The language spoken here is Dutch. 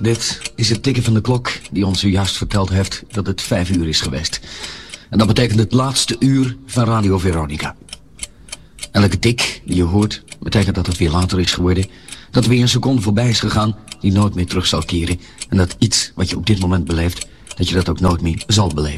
Dit is het tikken van de klok die ons zojuist verteld heeft dat het 5 uur is geweest. En dat betekent het laatste uur van Radio Veronica. Elke tik die je hoort betekent dat het weer later is geworden. Dat weer een seconde voorbij is gegaan die nooit meer terug zal keren. En dat iets wat je op dit moment beleeft, dat je dat ook nooit meer zal beleven.